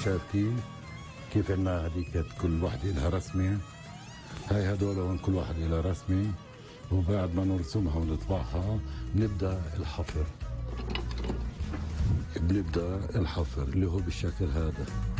شايفين كيف عندنا هذيك كل وحده لها رسمه. هاي هدول هون كل واحد لها رسمه، وبعد ما نرسمها ونطبعها بنبدا الحفر. اللي هو بالشكل هذا.